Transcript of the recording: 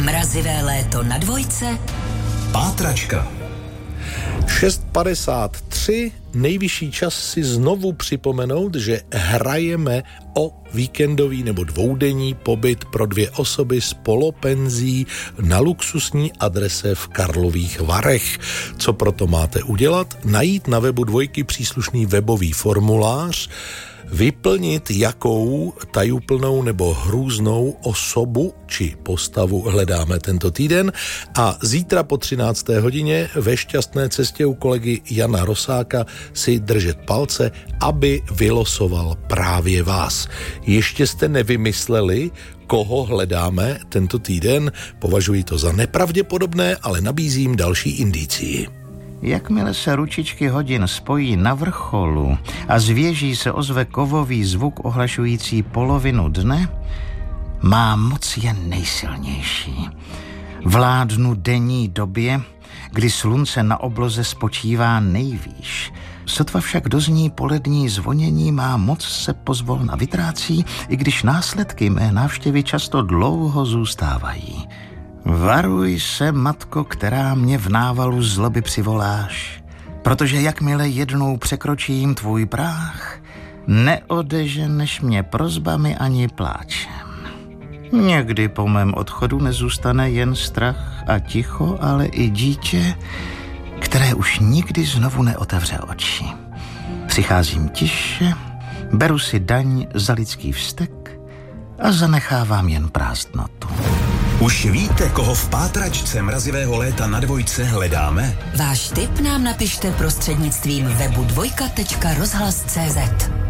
Mrazivé léto na dvojce. Pátračka. 6:53, nejvyšší čas si znovu připomenout, že hrajeme o víkendový nebo dvoudenní pobyt pro 2 osoby s polopenzí na luxusní adrese v Karlových Varech. Co proto máte udělat? Najít na webu Dvojky příslušný webový formulář, vyplnit, jakou tajuplnou nebo hrůznou osobu či postavu hledáme tento týden a zítra po 13. hodině ve šťastné cestě u kolegy Jana Rosáka si držet palce, aby vylosoval právě vás. Ještě jste nevymysleli, koho hledáme tento týden? Považuji to za nepravděpodobné, ale nabízím další indicii. Jakmile se ručičky hodin spojí na vrcholu a z věží se ozve kovový zvuk ohlašující polovinu dne, má moc je nejsilnější. Vládnu denní době, kdy slunce na obloze spočívá nejvýš. Sotva však dozní polední zvonění, má moc se pozvolna vytrácí, i když následky mé návštěvy často dlouho zůstávají. Varuj se, matko, která mě v návalu zloby přivoláš, protože jakmile jednou překročím tvůj práh, neodeženeš mě prosbami ani pláčem. Někdy po mém odchodu nezůstane jen strach a ticho, ale i dítě, které už nikdy znovu neotevře oči. Přicházím tiše, beru si daň za lidský vztek a zanechávám jen prázdnotu. Už víte, koho v pátračce Mrazivého léta na dvojce hledáme? Váš tip nám napište prostřednictvím webu dvojka.rozhlas.cz.